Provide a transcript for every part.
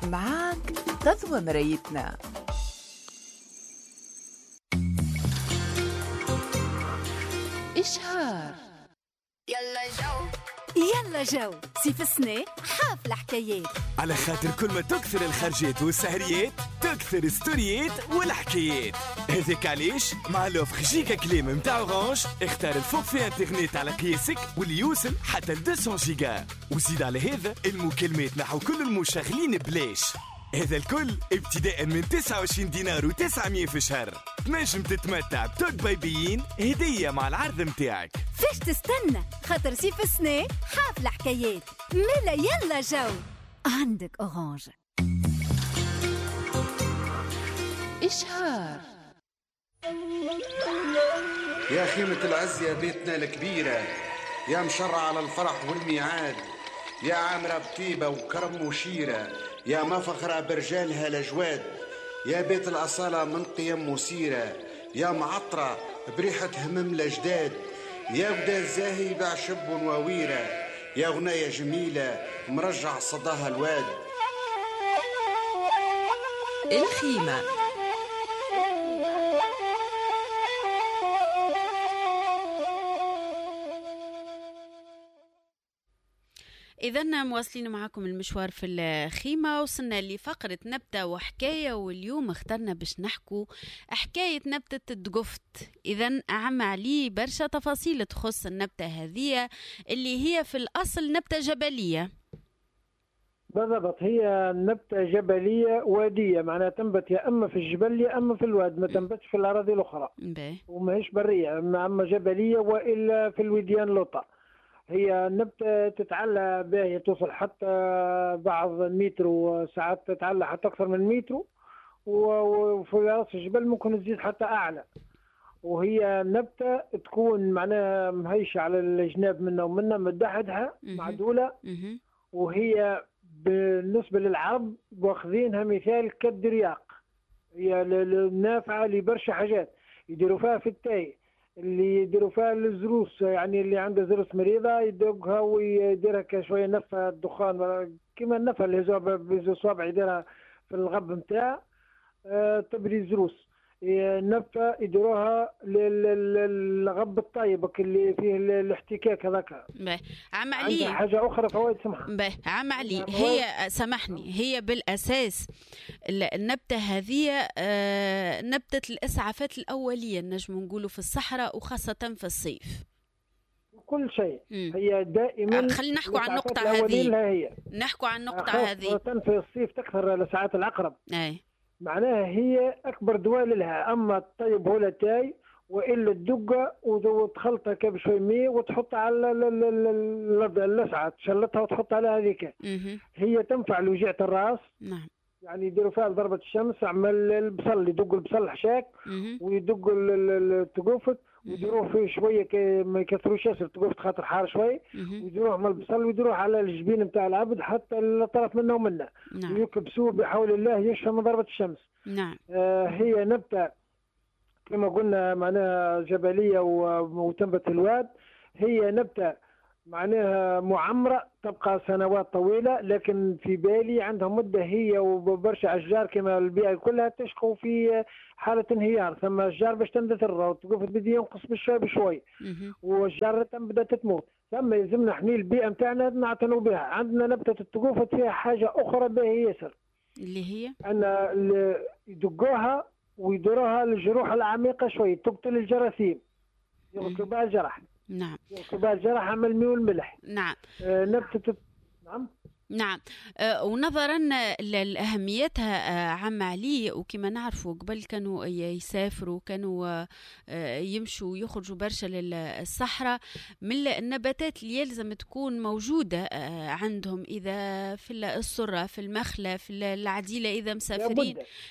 معاك تضوى مرايتنا. إشهار. يلا جو سيف السنة حافلة حكايات، على خاطر كل ما تكثر الخرجات والسهريات تكثر ستوريات والحكايات. هذاك علاش مع لوفر جيجا كليم متاع اورانج اختار الفوق في انترنت على قياسك واللي يوصل حتى ل 200 جيجا، وزيد على هذا المكالمات نحو كل المشغلين بلاش. هذا الكل ابتداء من 29 دينار و900 في الشهر. تنجم تتمتع بتوك بايبيين هدية مع العرض متاعك. فاش تستنى؟ خاطر سيف السنة حافلة حكايات ملا. يلا جو عندك اورانج. إشهار. يا خيمة العز يا بيتنا الكبيرة، يا مشرع على الفرح والميعاد، يا عامرة بطيبة وكرم وشيرة، يا مفخرة برجالها الأجواد، يا بيت الأصالة من قيم مثيرة، يا معطرة بريحة همم الأجداد، يا ودا الزاهي باع شب وويرة، يا غناية جميلة مرجع صداها الواد. الخيمة. إذا مواصلين معكم المشوار في الخيمة، وصلنا لفقرة نبتة وحكاية، واليوم اخترنا باش نحكوا حكاية نبتة الدقفت. إذا عم علي برشا تفاصيل تخص النبتة هذه اللي هي في الأصل نبتة جبلية. بالضبط، هي نبتة جبلية وادية، معناها تنبت يا أما في الجبل يا أما في الواد، ما تنبتش في الأراضي الأخرى وماهيش برية، أما جبلية وإلا في الوديان لوطة. هي نبتة تتعلى باهية توصل حتى بعض متر، وساعات تتعلى حتى أكثر من متر، وفي رأس الجبل ممكن تزيد حتى أعلى. وهي نبتة تكون معناها مهيشة على الجناب منها ومنها مدحدها معدولة. وهي بالنسبة للعرب واخذينها مثال كالدرياق، هي نافعة لبرشا حاجات. يديروا فيها في التاي، اللي يديروا فيها الزروس، يعني اللي عنده زروس مريضة يدقها ويديرها كشوية نفة الدخان كما النفة اللي هزوها بصوابع يديرها في الغب متاع تبري الزروس. نفة يديروها للغب الطيب اللي فيه الاحتكاك هذاك. عم علي حاجة أخرى فوائد سمحة. عم علي، هي سامحني، هي بالأساس النبتة هذه نبتة الإسعافات الأولية، نجم نقولوا في الصحراء وخاصة في الصيف. كل شيء هي دائما. خلينا نحكوا عن النقطة هذه. نحكوا عن النقطة هذه. في الصيف تكثر لساعات العقرب. أي. معناها هي أكبر دوال لها، أما الطيب هو التاي وإلا الدقة، وتخلطها كيف شوي مي وتحطها على اللسعة، تشلتها وتحط عليها هذيك. هي تنفع لوجيعة الرأس. نعم. يعني يديروا فيها ضربة الشمس، عمل البصل يدقوا البصل حشاك ويدقوا التقوفت ويديروه فيه شوية ما يكثروش ياسر التقوفت خاطر حار شوي، ويديروه مع البصل ويديروه على الجبين نتاع العبد حتى الطرف منه ومنه. نعم. ويكبسوه بحول الله يشفى من ضربة الشمس. نعم. هي نبتة كما قلنا معناها جبلية وتنبت في الواد. هي نبتة معناها معمرة تبقى سنوات طويلة، لكن في بالي عندها مدة هي وبرشا أشجار كما البيئة كلها تشقوا في حالة انهيار. ثم أشجار باش تندثر وتقف بدي ينقص بشوي بشوي، والأشجار بدأت تموت. ثم يلزمنا حني البيئة متاعنا نعتنوا بها. عندنا نبتة التقوفة فيها حاجة أخرى باهي ياسر، اللي هي أن يدقوها ويديروها للجروح العميقة شوي، تقتل الجراثيم، يغسلوا بها الجرح. نعم. يغسلوا بها الجرح عمل الماء والملح. نعم. نبتة. نعم. نعم. ونظرا لأهميتها عم علي، وكما نعرفوا قبل كانوا يسافروا، كانوا يمشوا ويخرجوا برشا للصحراء، من النباتات اللي يلزم تكون موجودة عندهم إذا في السرة في المخلة في العديلة إذا مسافرين،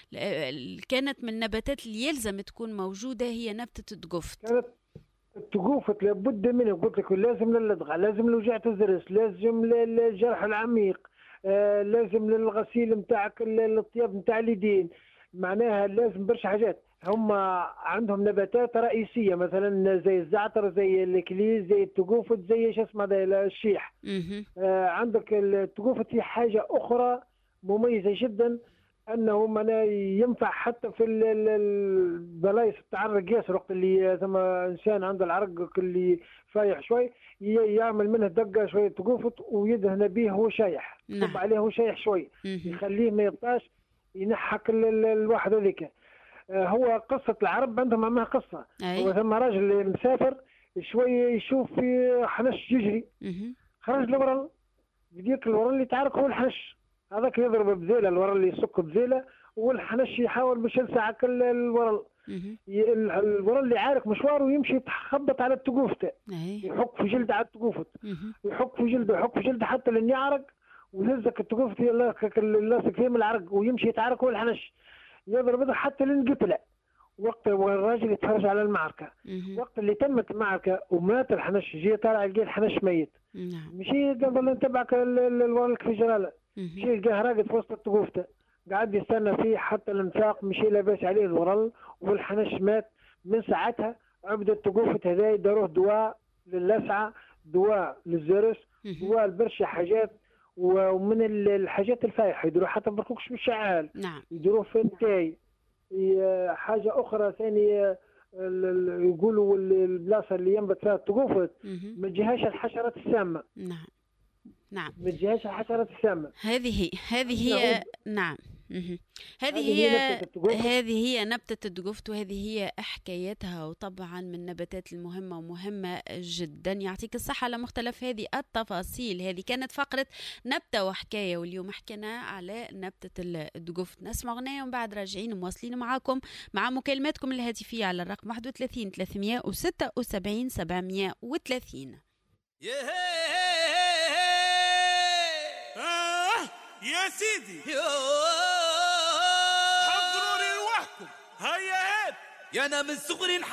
كانت من النباتات اللي يلزم تكون موجودة هي نبتة الدقفت. التقوفت لابد منه، قلت لك لازم للدغة، لازم لوجعة الزرس، لازم للجرح العميق، لازم للغسيل نتاعك الطياب نتاع اليدين. معناها لازم برشا حاجات. هم عندهم نباتات رئيسية مثلا زي الزعتر، زي الكليز، زي التقوفت، زي شو اسمه الشيح. عندك التقوفت هي حاجة أخرى مميزة جدا، أنه ما ينفع حتى في البلايص تاع الرقياس، وقت اللي ثم إنسان عنده العرق اللي فايح شوي يعمل منه دقة شوية تقوفت ويدهن به هو شايح، يصب عليه هو شايح شوي يخليه ما يطاش، ينحك الواحد هذيك. هو قصة العرب عندهم معها قصة. هو ثم راجل مسافر شوية يشوف في حنش يجري، خرج الورل بديك الورل اللي تعارك هو الحنش هذاك يضرب بذيله، الورل اللي يسك بذيله والحنش يحاول باش يلسع الورل. الورل اللي عارك مشوار ويمشي يتخبط على التقوفته، يحك في جلده على التقوفت، يحك في جلده حتى لين يعرق ويهزك التقوفت لاصق فيه من العرق ويمشي يتعارك هو الحنش، يضرب حتى لين قتله. وقت والراجل يتفرج على المعركة، وقت اللي تمت المعركة ومات الحنش، جي طالع لقى الحنش ميت، مشي قبل نتبعك الورل في جلاله، مشي لقاه راقد في وسط التقوفته، قاعد يستنى فيه حتى الانفاق، مشي لاباس عليه الورل والحنش مات. من ساعتها عبد التقوفة هذا داروه دواء للسعة، دواء للزرس، دواء لبرشا حاجات، ومن الحاجات الفايحة يديروا حتى بركوكش بالشعال، يديروه في التاي. حاجة أخرى ثانية يقولوا البلاصة اللي ينبت فيها التقوفت ما تجيهاش الحشرات السامة. نعم ما تجيهاش الحشرات السامة. هذه هي نعم. هذه هي نبتة الدقفت، وهذه هي حكايتها، وطبعا من النباتات المهمة ومهمة جدا. يعطيك الصحة على مختلف هذه التفاصيل. هذه كانت فقرة نبتة وحكاية، واليوم حكينا على نبتة الدقفت. نسمع أغنية ومن بعد راجعين مواصلين معاكم مع مكالماتكم الهاتفية على الرقم 31 376 730. يا سيدي حضروا لي وحكم، هيا هات يا انا من صغري